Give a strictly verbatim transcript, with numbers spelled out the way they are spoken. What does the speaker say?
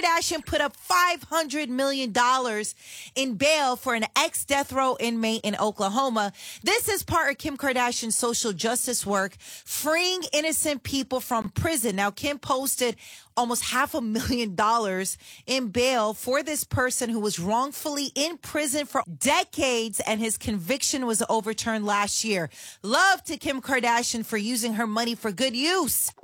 Kardashian put up five hundred million dollars in bail for an ex-death row inmate in Oklahoma. This is part of Kim Kardashian's social justice work, freeing innocent people from prison. Now, Kim posted almost half a million dollars in bail for this person who was wrongfully in prison for decades, and his conviction was overturned last year. Love to Kim Kardashian for using her money for good use.